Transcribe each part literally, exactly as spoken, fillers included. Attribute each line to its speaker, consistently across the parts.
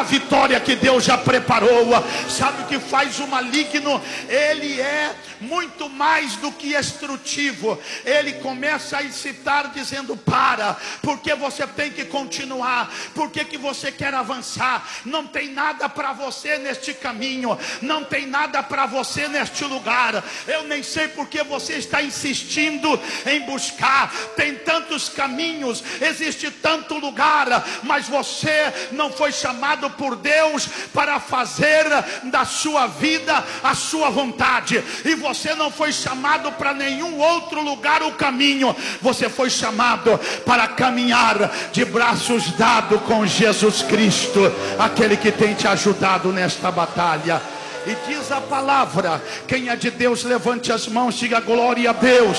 Speaker 1: vitória que Deus já preparou. Sabe o que faz o maligno? Ele é muito mais do que instrutivo. Ele começa a incitar dizendo: para, porque você tem que continuar, porque que você quer avançar, não tem nada para você neste caminho, não tem nada para você neste lugar. Eu nem sei porque você está insistindo em buscar, tem tantos caminhos, existe tanto lugar, mas você não foi chamado por Deus para fazer da sua vida a sua vontade, e você não foi chamado para nenhum outro lugar o caminho. Você foi chamado para caminhar de braços dados com Jesus Cristo, aquele que tem te ajudado nesta batalha. E diz a palavra: quem é de Deus, levante as mãos, diga glória a Deus.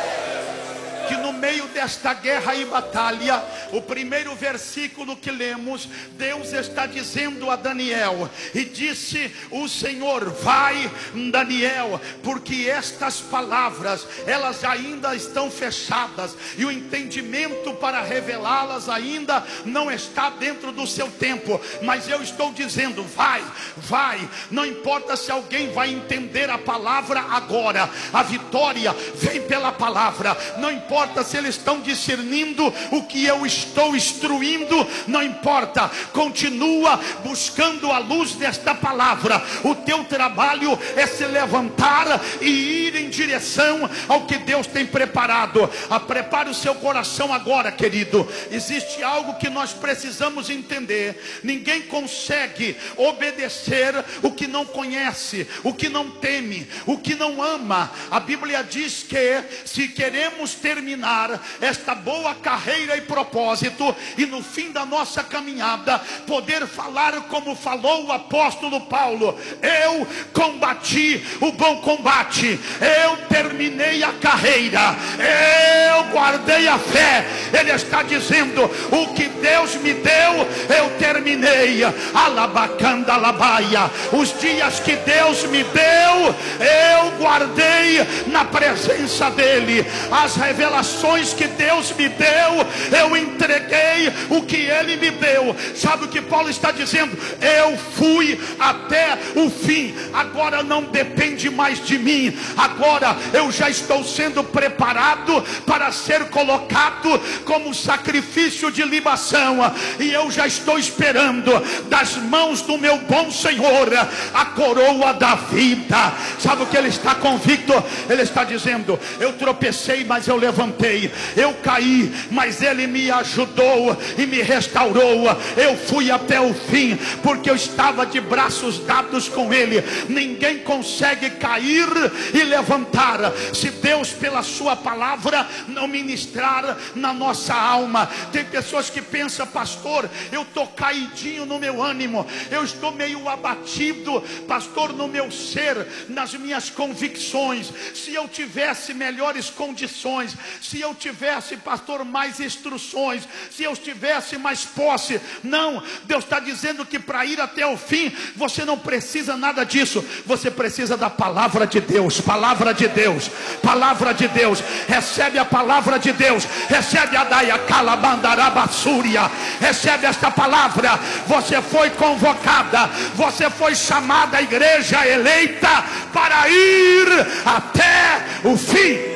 Speaker 1: Que no meio desta guerra e batalha, o primeiro versículo que lemos, Deus está dizendo a Daniel, e disse o Senhor: vai, Daniel, porque estas palavras, elas ainda estão fechadas, e o entendimento para revelá-las ainda não está dentro do seu tempo, mas eu estou dizendo: vai, vai, não importa se alguém vai entender a palavra agora, a vitória vem pela palavra. Não importa se eles estão discernindo o que eu estou instruindo, não importa, continua buscando a luz desta palavra. O teu trabalho é se levantar e ir em direção ao que Deus tem preparado. Ah, prepare o seu coração agora, querido. Existe algo que nós precisamos entender: ninguém consegue obedecer o que não conhece, o que não teme, o que não ama. A Bíblia diz que se queremos terminar esta boa carreira e propósito, e no fim da nossa caminhada poder falar como falou o apóstolo Paulo: eu combati o bom combate, eu terminei a carreira, eu guardei a fé. Ele está dizendo: o que Deus me deu, eu terminei. Alabacanda labaia, os dias que Deus me deu, eu guardei na presença dele. As revelações que Deus me deu, eu entreguei o que Ele me deu. Sabe o que Paulo está dizendo? Eu fui até o fim, agora não depende mais de mim, agora eu já estou sendo preparado para ser colocado como sacrifício de libação, e eu já estou esperando das mãos do meu bom Senhor a coroa da vida. Sabe o que ele está convicto? Ele está dizendo: eu tropecei, mas eu levantei, eu caí, mas Ele me ajudou e me restaurou. Eu fui até o fim, porque eu estava de braços dados com Ele. Ninguém consegue cair e levantar se Deus, pela sua palavra, não ministrar na nossa alma. Tem pessoas que pensam: pastor, eu estou caidinho no meu ânimo, eu estou meio abatido, pastor, no meu ser, nas minhas convicções. Se eu tivesse melhores condições, se eu tivesse, pastor, mais instruções, se eu tivesse mais posse. Não, Deus está dizendo que para ir até o fim, você não precisa nada disso, você precisa da palavra de Deus. Palavra de Deus, palavra de Deus. Recebe a palavra de Deus, recebe a daia calabandarabassúria, recebe esta palavra. Você foi convocada, você foi chamada, a igreja eleita, para ir até o fim.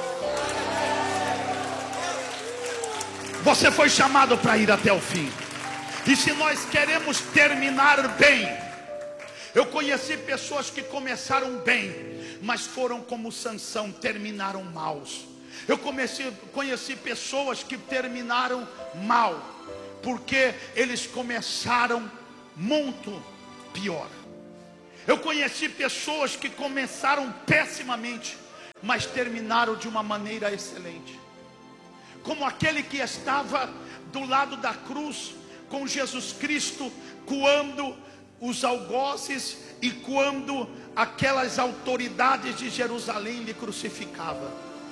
Speaker 1: Você foi chamado para ir até o fim. E se nós queremos terminar bem, eu conheci pessoas que começaram bem, mas foram como Sansão, terminaram maus. Eu comecei, conheci pessoas que terminaram mal, porque eles começaram muito pior. Eu conheci pessoas que começaram pessimamente, mas terminaram de uma maneira excelente. Como aquele que estava do lado da cruz com Jesus Cristo, coando os algozes e quando aquelas autoridades de Jerusalém lhe crucificavam.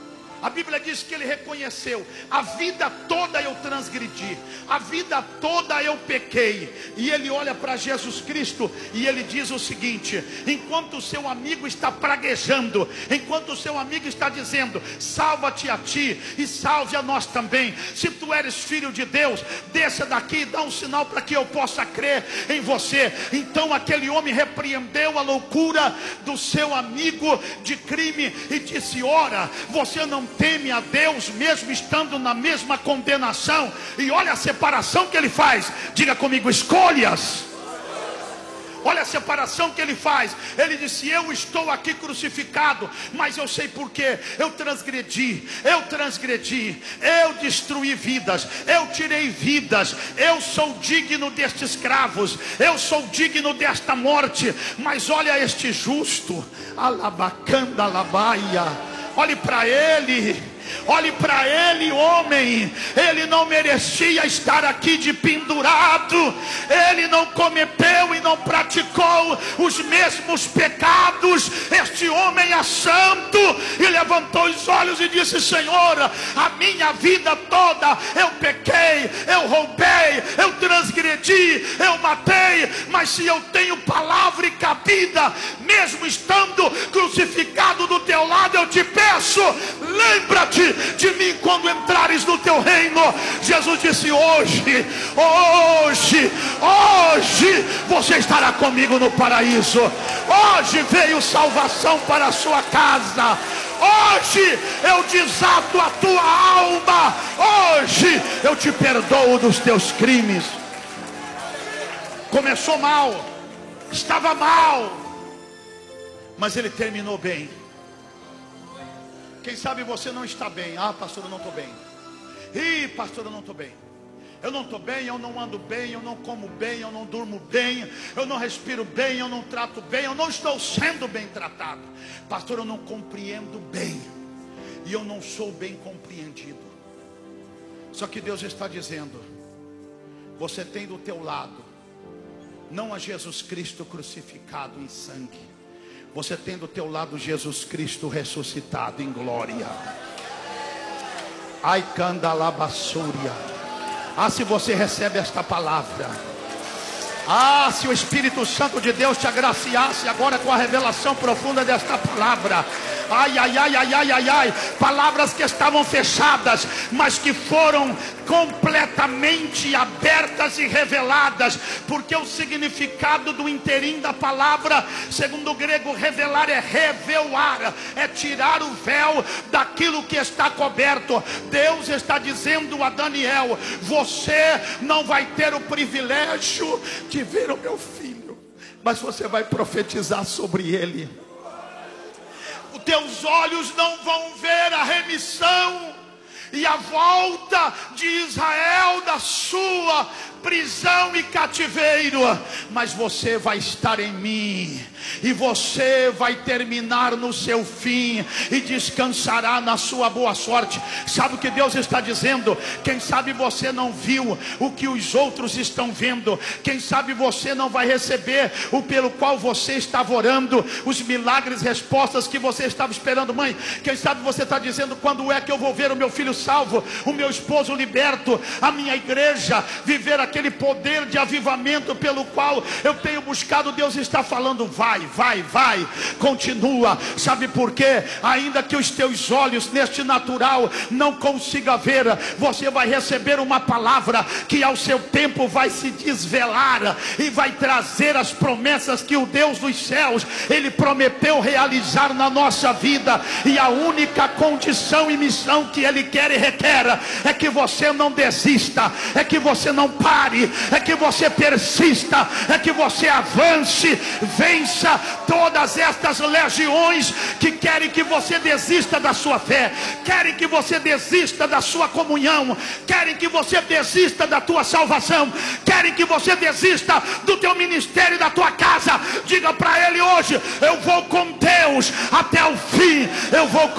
Speaker 1: A Bíblia diz que ele reconheceu: a vida toda eu transgredi, a vida toda eu pequei. E ele olha para Jesus Cristo e ele diz o seguinte: enquanto o seu amigo está praguejando, enquanto o seu amigo está dizendo: salva-te a ti e salve a nós também, se tu eres filho de Deus, desça daqui e dá um sinal para que eu possa crer em você. Então aquele homem repreendeu a loucura do seu amigo de crime e disse: ora, você não teme a Deus mesmo estando na mesma condenação? E olha a separação que ele faz. Diga comigo: escolhas. Olha a separação que ele faz. Ele disse: eu estou aqui crucificado, mas eu sei porquê. Eu transgredi, eu transgredi, eu destruí vidas, eu tirei vidas, eu sou digno destes escravos, eu sou digno desta morte. Mas olha este justo, alabacanda labaia, olhe para ele. Olhe para ele, homem. Ele não merecia estar aqui de pendurado. Ele não cometeu e não praticou os mesmos pecados. Este homem é santo. E levantou os olhos e disse: Senhor, a minha vida toda eu pequei, eu roubei, eu transgredi, eu matei. Mas se eu tenho palavra e cabida, mesmo estando crucificado do teu lado, eu te peço, lembra-te de mim quando entrares no teu reino. Jesus disse: hoje, hoje, hoje você estará comigo no paraíso. Hoje veio salvação para a sua casa. Hoje eu desato a tua alma. Hoje eu te perdoo dos teus crimes. Começou mal, estava mal, mas ele terminou bem. Quem sabe você não está bem. Ah, pastor, eu não estou bem. Ih, pastor, eu não estou bem. Eu não estou bem, eu não ando bem, eu não como bem, eu não durmo bem, eu não respiro bem, eu não trato bem, eu não estou sendo bem tratado. Pastor, eu não compreendo bem, e eu não sou bem compreendido. Só que Deus está dizendo: você tem do teu lado não a Jesus Cristo crucificado em sangue, você tem do teu lado Jesus Cristo ressuscitado em glória. Ai, candalabassúria. Ah, se você recebe esta palavra. Ah, se o Espírito Santo de Deus te agraciasse agora com a revelação profunda desta palavra. Ai, ai, ai, ai, ai, ai, ai. Palavras que estavam fechadas, mas que foram completamente abertas e reveladas. Porque o significado do inteirinho da palavra, segundo o grego, revelar é revelar, é tirar o véu daquilo que está coberto. Deus está dizendo a Daniel: você não vai ter o privilégio de ver o meu filho, mas você vai profetizar sobre ele. Os teus olhos não vão ver a remissão e a volta de Israel da sua prisão e cativeiro, mas você vai estar em mim, e você vai terminar no seu fim, e descansará na sua boa sorte. Sabe o que Deus está dizendo? Quem sabe você não viu o que os outros estão vendo. Quem sabe você não vai receber o pelo qual você estava orando, os milagres, respostas que você estava esperando. Mãe, quem sabe você está dizendo: quando é que eu vou ver o meu filho salvo, o meu esposo liberto, a minha igreja viver aquele poder de avivamento pelo qual eu tenho buscado? Deus está falando: vai, vai, vai, continua. Sabe por quê? Ainda que os teus olhos neste natural não consigam ver, você vai receber uma palavra que ao seu tempo vai se desvelar e vai trazer as promessas que o Deus dos céus, Ele prometeu realizar na nossa vida. E a única condição e missão que Ele quer e requer é que você não desista, é que você não pare, é que você persista, é que você avance, vença todas estas legiões que querem que você desista da sua fé, querem que você desista da sua comunhão, querem que você desista da tua salvação, querem que você desista do teu ministério e da tua casa. Diga para ele hoje: eu vou com Deus até o fim, eu vou